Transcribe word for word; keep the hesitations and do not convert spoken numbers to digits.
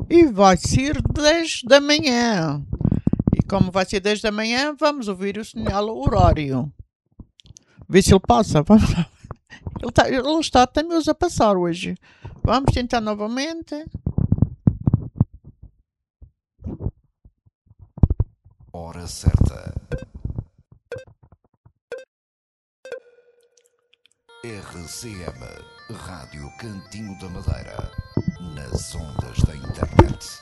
E vai ser dez da manhã. E como vai ser dez da manhã, vamos ouvir o sinal horário. Vê se ele passa. Vamos lá. Ele, tá, ele está teimoso a passar hoje. Vamos tentar novamente. Hora certa. R C M, Rádio Cantinho da Madeira, nas ondas da internet.